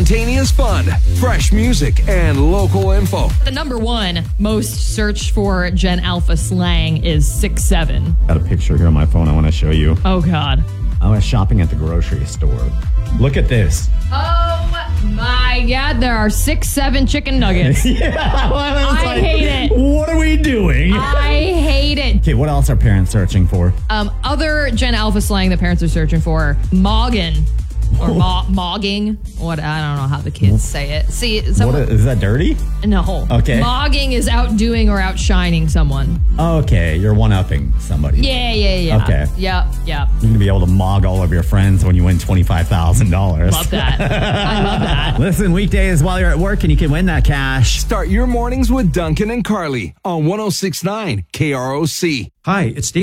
Spontaneous fun, fresh music, and local info. The number one most searched for Gen Alpha slang is 6'7". Got a picture here on my phone I want to show you. Oh, God. I was shopping at the grocery store. Look at this. Oh, my God. There are 6'7" chicken nuggets. I hate it. What are we doing? I hate it. Okay, what else are parents searching for? Other Gen Alpha slang that parents are searching for, mogging. Or mogging. What? I don't know how the kids say it. See, Is that dirty? No. Okay. Mogging is outdoing or outshining someone. Okay, you're one-upping somebody. Yeah. Okay. Yep. You're going to be able to mog all of your friends when you win $25,000. Love that. I love that. Listen, weekdays while you're at work and you can win that cash. Start your mornings with Duncan and Carly on 106.9 KROC. Hi, it's Dan.